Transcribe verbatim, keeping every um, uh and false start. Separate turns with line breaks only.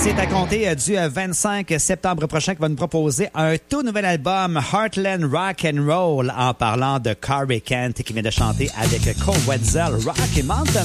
C'est à compter du vingt-cinq septembre prochain qu'il va nous proposer un tout nouvel album, Heartland Rock and Roll, en parlant de Corey Kent qui vient de chanter avec Cole Wetzel, Rocky Mountain